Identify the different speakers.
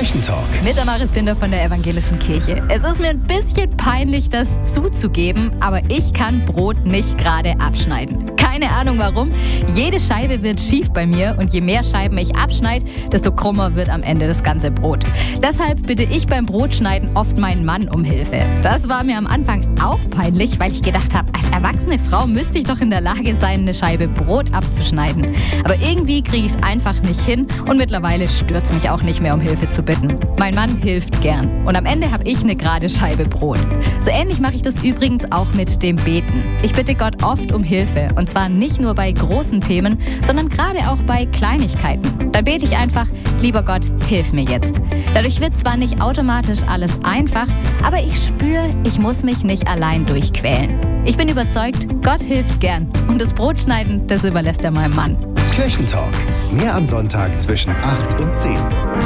Speaker 1: Kirchentalk.
Speaker 2: Mit Amaris Binder von der Evangelischen Kirche. Es ist mir ein bisschen peinlich, das zuzugeben, aber ich kann Brot nicht gerade abschneiden. Keine Ahnung warum. Jede Scheibe wird schief bei mir und je mehr Scheiben ich abschneide, desto krummer wird am Ende das ganze Brot. Deshalb bitte ich beim Brotschneiden oft meinen Mann um Hilfe. Das war mir am Anfang auch peinlich, weil ich gedacht habe, als erwachsene Frau müsste ich doch in der Lage sein, eine Scheibe Brot abzuschneiden. Aber irgendwie kriege ich es einfach nicht hin und mittlerweile stört es mich auch nicht mehr, um Hilfe zu bitten. Mein Mann hilft gern und am Ende habe ich eine gerade Scheibe Brot. So ähnlich mache ich das übrigens auch mit dem Beten. Ich bitte Gott oft um Hilfe und zwar nicht nur bei großen Themen, sondern gerade auch bei Kleinigkeiten. Dann bete ich einfach, lieber Gott, hilf mir jetzt. Dadurch wird zwar nicht automatisch alles einfach, aber ich spüre, ich muss mich nicht allein durchquälen. Ich bin überzeugt, Gott hilft gern und das Brotschneiden, das überlässt er meinem Mann.
Speaker 1: Kirchentalk. Mehr am Sonntag zwischen 8 und 10.